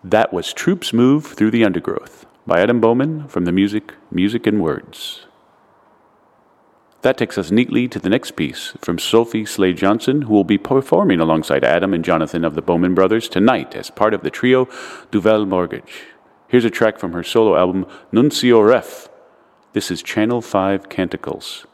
That was Troops Move Through the Undergrowth by Adam Bowman from the Music and Words. That takes us neatly to the next piece from Sophie Slade Johnson, who will be performing alongside Adam and Jonathan of the Bowman Brothers tonight as part of the trio Duvel Mortgage. Here's a track from her solo album Nuncio Ref. This is Channel 5 Canticles.